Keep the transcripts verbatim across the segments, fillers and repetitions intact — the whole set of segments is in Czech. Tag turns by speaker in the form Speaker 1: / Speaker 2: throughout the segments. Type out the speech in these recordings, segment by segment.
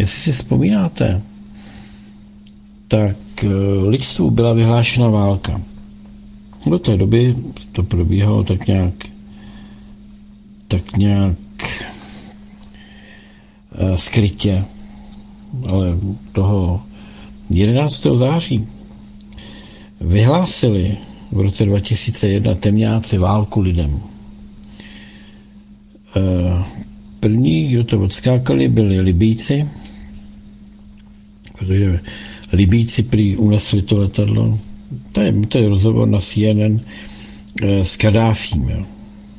Speaker 1: jestli si vzpomínáte, tak lidstvu byla vyhlášena válka. Do té doby to probíhalo tak nějak tak nějak skrytě, ale toho jedenáctého září vyhlásili v roce dva tisíce jedna temňáci válku lidem. První, kdo to odskákali, byli Libijci, protože Libijci prý unesli to letadlo. To je, to je rozhovor na C N N s Kaddáfím. Jo.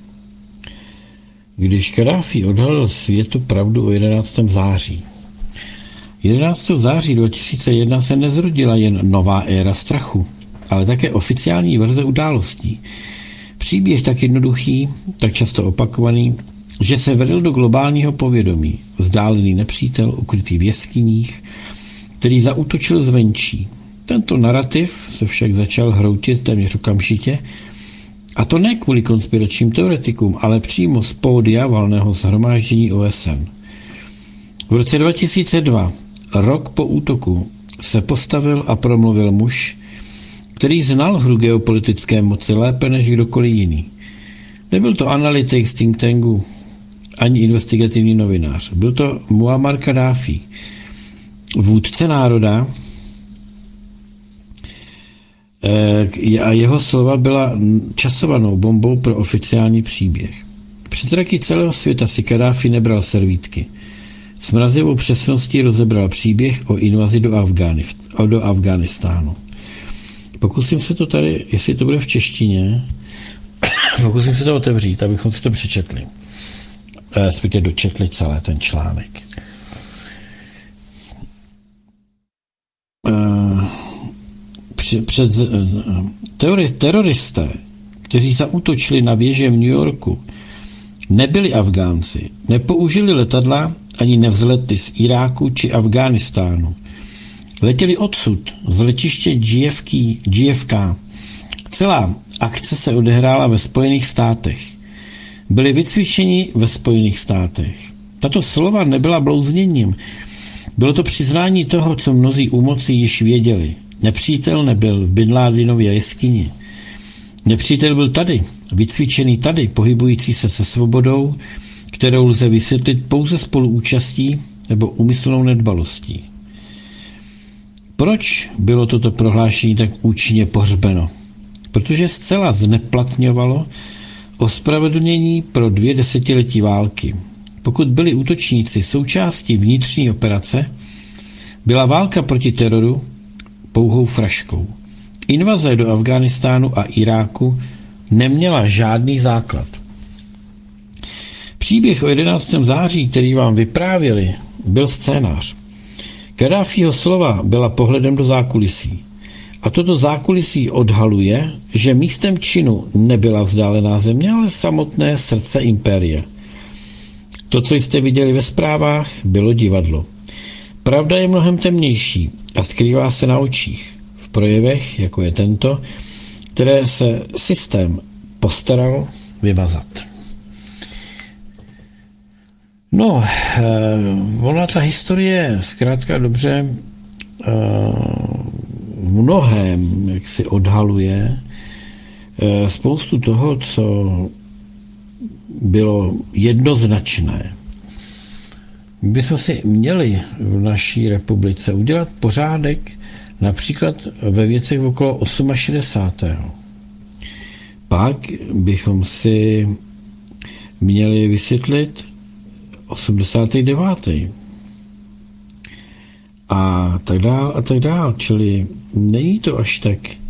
Speaker 1: Když Kaddáfí odhalil světu pravdu o jedenáctého září. jedenáctého září dva tisíce jedna se nezrodila jen nová éra strachu, ale také oficiální verze událostí. Příběh tak jednoduchý, tak často opakovaný, že se vedl do globálního povědomí. Vzdálený nepřítel, ukrytý v jeskyních, který zaútočil zvenčí. Tento narrativ se však začal hroutit téměř okamžitě, a to ne kvůli konspiračním teoretikům, ale přímo z pódia valného shromáždění O S N. V roce dva tisíce dva, rok po útoku, se postavil a promluvil muž, který znal hru geopolitické moci lépe než kdokoliv jiný. Nebyl to analytik z think tanku, ani investigativní novinář. Byl to Muammar Kaddáfí, vůdce národa, a jeho slova byla časovanou bombou pro oficiální příběh. Před zraky celého světa si Kaddáfí nebral servítky. S mrazivou přesností rozebral příběh o invazi do, Afganif- do Afghánistánu. Pokusím se to tady, jestli to bude v češtině, pokusím se to otevřít, abychom si to přečetli. Respektive dočetli celé ten článek. Před teori, teroristé, kteří zaútočili na věže v New Yorku, nebyli Afgánci, nepoužili letadla ani nevzletli z Iráku či Afghánistánu. Letěli odsud, z letiště J F K. Celá akce se odehrála ve Spojených státech. Byli vycvičeni ve Spojených státech. Tato slova nebyla blouzněním. Bylo to přiznání toho, co mnozí u moci již věděli. Nepřítel nebyl v Bin Ládinově jeskyni. Nepřítel byl tady, vycvičený tady, pohybující se se svobodou, kterou lze vysvětlit pouze spoluúčastí nebo úmyslnou nedbalostí. Proč bylo toto prohlášení tak účinně pohřbeno? Protože zcela zneplatňovalo ospravedlnění pro dvě desetiletí války. Pokud byli útočníci součástí vnitřní operace, byla válka proti teroru pouhou fraškou. Invaze do Afghánistánu a Iráku neměla žádný základ. Příběh o jedenáctého září, který vám vyprávěli, byl scénář. Kaddáfího slova byla pohledem do zákulisí. A toto zákulisí odhaluje, že místem činu nebyla vzdálená země, ale samotné srdce impéria. To, co jste viděli ve zprávách, bylo divadlo. Pravda je mnohem temnější a skrývá se na očích, v projevech, jako je tento, které se systém postaral vymazat. No, eh, ona ta historie zkrátka dobře eh, v mnohém, jak si odhaluje eh, spoustu toho, co bylo jednoznačné. My bychom si měli v naší republice udělat pořádek například ve věcech okolo šedesátého osmého Pak bychom si měli vysvětlit osmdesátý devátý A tak dál a tak dál. Čili není to až tak